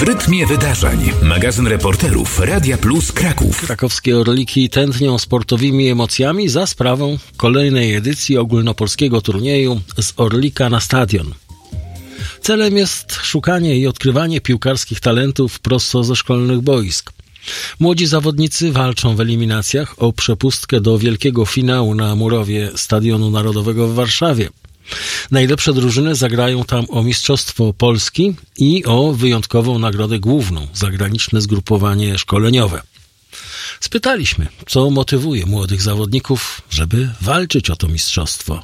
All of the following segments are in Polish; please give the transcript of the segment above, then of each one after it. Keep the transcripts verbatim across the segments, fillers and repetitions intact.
W rytmie wydarzeń. Magazyn reporterów Radia Plus Kraków. Krakowskie Orliki tętnią sportowymi emocjami za sprawą kolejnej edycji ogólnopolskiego turnieju z Orlika na stadion. Celem jest szukanie i odkrywanie piłkarskich talentów prosto ze szkolnych boisk. Młodzi zawodnicy walczą w eliminacjach o przepustkę do wielkiego finału na murowie Stadionu Narodowego w Warszawie. Najlepsze drużyny zagrają tam o Mistrzostwo Polski i o wyjątkową nagrodę główną, zagraniczne zgrupowanie szkoleniowe. Spytaliśmy, co motywuje młodych zawodników, żeby walczyć o to mistrzostwo.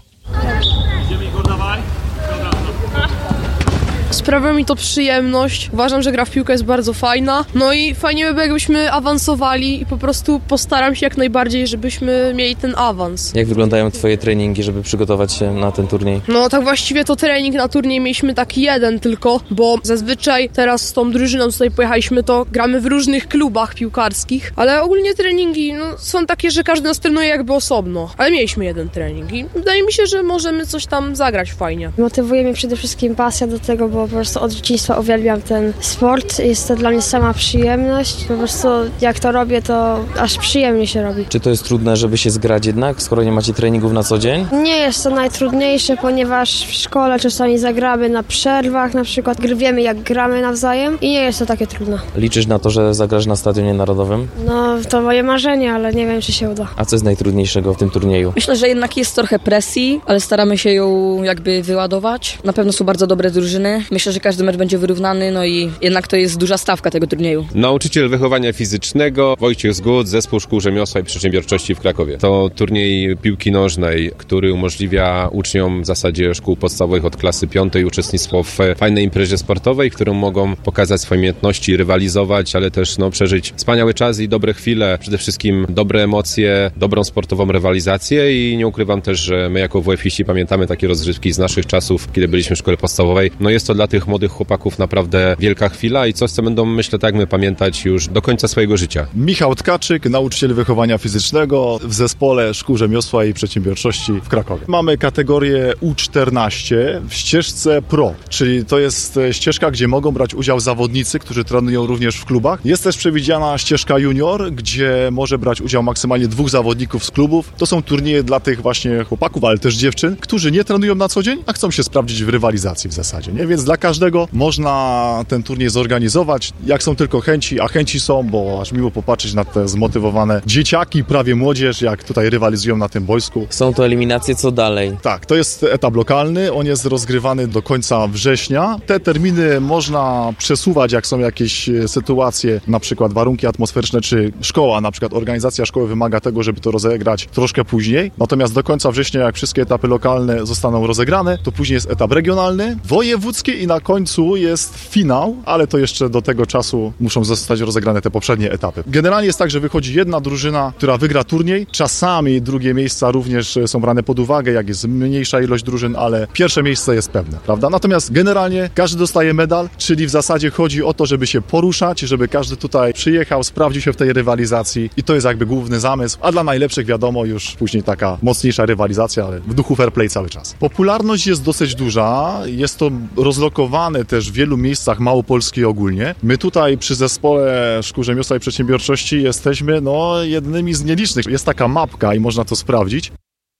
Sprawia mi to przyjemność. Uważam, że gra w piłkę jest bardzo fajna. No i fajnie by było, jakbyśmy awansowali i po prostu postaram się jak najbardziej, żebyśmy mieli ten awans. Jak wyglądają twoje treningi, żeby przygotować się na ten turniej? No tak właściwie to trening na turniej mieliśmy taki jeden tylko, bo zazwyczaj teraz z tą drużyną tutaj pojechaliśmy, to gramy w różnych klubach piłkarskich, ale ogólnie treningi no, są takie, że każdy nas trenuje jakby osobno. Ale mieliśmy jeden trening i wydaje mi się, że możemy coś tam zagrać fajnie. Motywuje mnie przede wszystkim pasja do tego, bo po prostu od dzieciństwa uwielbiam ten sport. Jest to dla mnie sama przyjemność. Po prostu jak to robię, to aż przyjemnie się robi. Czy to jest trudne, żeby się zgrać jednak, skoro nie macie treningów na co dzień? Nie jest to najtrudniejsze, ponieważ w szkole czasami zagramy na przerwach, na przykład wiemy jak gramy nawzajem i nie jest to takie trudne. Liczysz na to, że zagrasz na Stadionie Narodowym? No to moje marzenie, ale nie wiem, czy się uda. A co jest najtrudniejszego w tym turnieju? Myślę, że jednak jest trochę presji, ale staramy się ją jakby wyładować. Na pewno są bardzo dobre drużyny. Myślę, że każdy mecz będzie wyrównany, no i jednak to jest duża stawka tego turnieju. Nauczyciel wychowania fizycznego Wojciech Zgód, Zespół Szkół Rzemiosła i Przedsiębiorczości w Krakowie. To turniej piłki nożnej, który umożliwia uczniom w zasadzie szkół podstawowych od klasy piątej uczestnictwo w fajnej imprezie sportowej, w którą mogą pokazać swoje umiejętności, rywalizować, ale też no, przeżyć wspaniały czas i dobre chwile, przede wszystkim dobre emocje, dobrą sportową rywalizację i nie ukrywam też, że my jako W F iści pamiętamy takie rozrywki z naszych czasów, kiedy byliśmy w szkole podstawowej. No jest to dla tych młodych chłopaków naprawdę wielka chwila i coś, co będą, myślę, tak my pamiętać już do końca swojego życia. Michał Tkaczyk, nauczyciel wychowania fizycznego w Zespole Szkół Rzemiosła i Przedsiębiorczości w Krakowie. Mamy kategorię U czternaście w ścieżce Pro, czyli to jest ścieżka, gdzie mogą brać udział zawodnicy, którzy trenują również w klubach. Jest też przewidziana ścieżka Junior, gdzie może brać udział maksymalnie dwóch zawodników z klubów. To są turnieje dla tych właśnie chłopaków, ale też dziewczyn, którzy nie trenują na co dzień, a chcą się sprawdzić w rywalizacji w zasadzie, nie? Więc dla każdego można ten turniej zorganizować, jak są tylko chęci, a chęci są, bo aż miło popatrzeć na te zmotywowane dzieciaki, prawie młodzież, jak tutaj rywalizują na tym boisku. Są to eliminacje, co dalej? Tak, to jest etap lokalny, on jest rozgrywany do końca września. Te terminy można przesuwać, jak są jakieś sytuacje, na przykład warunki atmosferyczne, czy szkoła, na przykład organizacja szkoły wymaga tego, żeby to rozegrać troszkę później. Natomiast do końca września, jak wszystkie etapy lokalne zostaną rozegrane, to później jest etap regionalny, wojewódzki i na końcu jest finał, ale to jeszcze do tego czasu muszą zostać rozegrane te poprzednie etapy. Generalnie jest tak, że wychodzi jedna drużyna, która wygra turniej. Czasami drugie miejsca również są brane pod uwagę, jak jest mniejsza ilość drużyn, ale pierwsze miejsce jest pewne, prawda? Natomiast generalnie każdy dostaje medal, czyli w zasadzie chodzi o to, żeby się poruszać, żeby każdy tutaj przyjechał, sprawdził się w tej rywalizacji i to jest jakby główny zamysł, a dla najlepszych wiadomo już później taka mocniejsza rywalizacja, ale w duchu fair play cały czas. Popularność jest dosyć duża, jest to rozlokowane też w wielu miejscach Małopolski ogólnie. My tutaj przy Zespole Szkół Rzemiosła i Przedsiębiorczości jesteśmy no jednymi z nielicznych. Jest taka mapka i można to sprawdzić.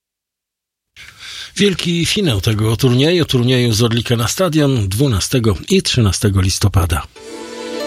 Wielki finał tego turnieju, turnieju z Orlika na stadion dwunastego i trzynastego listopada.